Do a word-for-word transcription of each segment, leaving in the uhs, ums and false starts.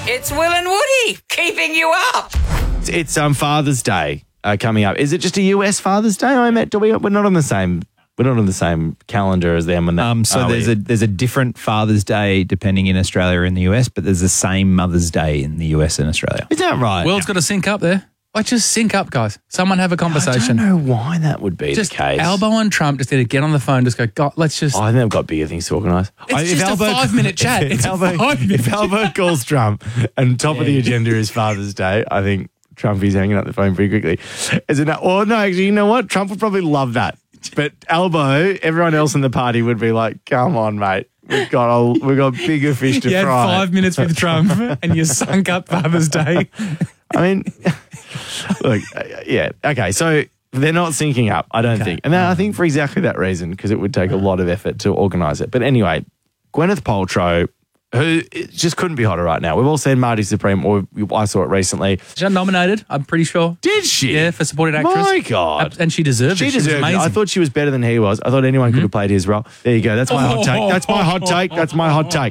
It's Will and Woody keeping you up. It's, it's um Father's Day uh, coming up. Is it just a U S Father's Day? I met. Do we? We're not on the same. We're not on the same calendar as them. And that, Um, so there's we? a there's a different Father's Day depending in Australia and the U S, but there's the same Mother's Day in the U S and Australia. Is that right? World's got to sync up there. Like, just sync up, guys. Someone have a I conversation. don't know why that would be Just the case. Albo and Trump just need to get on the phone. Just go. God, let's just. Oh, I think they've got bigger things to organise. It's just a five-minute chat. If It's a Albo, five-minute if Albo calls Trump and top of the agenda is Father's Day, I think Trumpy's hanging up the phone pretty quickly. Is it not? Well, no, actually, you know what? Trump would probably love that. But Albo, everyone else in the party would be like, "Come on, mate, we've got a, we've got bigger fish to You had fry." five minutes with Trump and you sunk up Father's Day. I mean, look, uh, yeah, okay, so they're not syncing up, I don't Okay. think. And then I think for exactly that reason, because it would take a lot of effort to organise it. But anyway, Gwyneth Paltrow, who just couldn't be hotter right now. We've all seen Marty Supreme, or I saw it recently. She got nominated, I'm pretty sure. Did she? Yeah, for supporting actress. My God. And she deserved She it. She was deserved it. amazing. I thought she was better than he was. I thought anyone could have played his role. There you go. That's my hot take. That's my hot take. That's my hot take.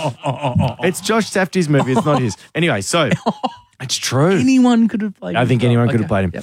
It's Josh Safdie's movie. It's not his. Anyway, so it's true. Anyone could have played I him. think anyone could have Okay. played him. Yep.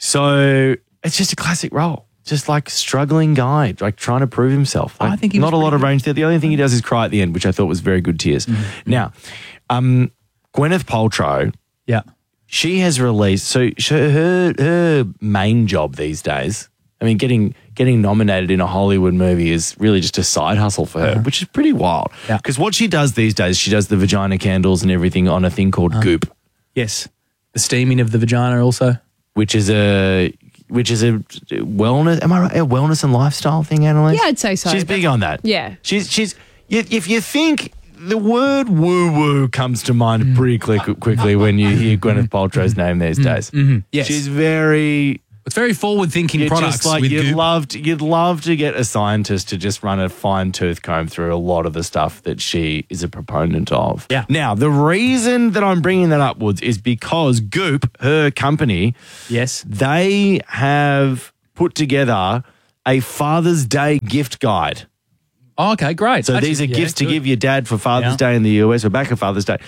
So it's just a classic role. Just like struggling guy, like trying to prove himself. Like, I think he not was a lot pretty of range there. The only thing he does is cry at the end, which I thought was very good tears. Mm-hmm. Now, um, Gwyneth Paltrow, Yeah. she has released, so she, her her main job these days, I mean, getting getting nominated in a Hollywood movie is really just a side hustle for her, which is pretty wild. Yeah. Because what she does these days, she does the vagina candles and everything on a thing called Goop, Yes. The steaming of the vagina also. which is a which is a wellness. Am I right? A wellness and lifestyle thing, Annalise? Yeah, I'd say so. She's big on that. Yeah. She's she's. If you think the word woo woo comes to mind pretty quick, quickly when you hear Gwyneth Paltrow's name these days. Yes. She's very. It's very forward-thinking You're products just like with you'd Goop. love to, you'd love to get a scientist to just run a fine tooth comb through a lot of the stuff that she is a proponent of. Yeah. Now the reason that I'm bringing that up, Woods, is because Goop, her company, Yes. they have put together a Father's Day gift guide. Oh, okay, great. So Actually, these are yeah, gifts to good. give your dad for Father's Yeah. Day in the U S. We're back at Father's Day.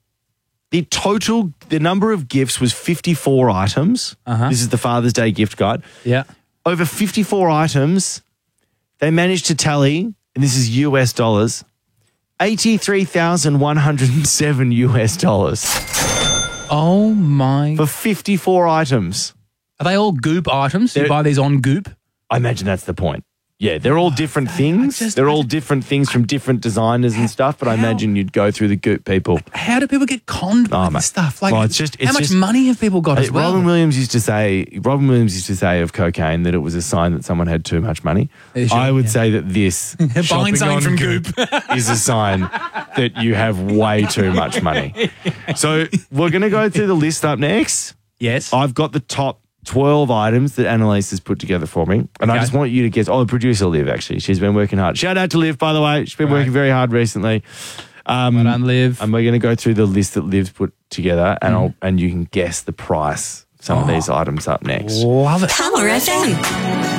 The total, the number of gifts was fifty-four items. Uh-huh. This is the Father's Day gift guide. Yeah. Over fifty-four items, they managed to tally, and this is U S dollars, eighty-three thousand one hundred seven U S dollars Oh, my. for fifty-four items. Are they all Goop items? You They're- buy these on Goop? I imagine that's the point. Yeah, they're all different things. just- they're all different things from different designers and stuff, but I How? imagine you'd go through the Goop people. How do people get conned by Oh, mate. this stuff? Like, Well, it's just- it's how much just- money have people got Uh, as well? Robin Williams used to say. Robin Williams used to say of cocaine that it was a sign that someone had too much money. Yeah, sure, I would yeah. say that this Buying shopping something on from Goop is a sign that you have way too much money. So we're going to go through the list up next. Yes. I've got the top twelve items that Annalise has put together for me. And I Okay. just want you to guess. Oh, the producer, Liv, actually. She's been working hard. Shout out to Liv, by the way. She's been Right. working very hard recently. Um, Well done, Liv. And we're going to go through the list that Liv's put together, and Mm. I'll, and you can guess the price. Some of these items up next. Love it. Power F M.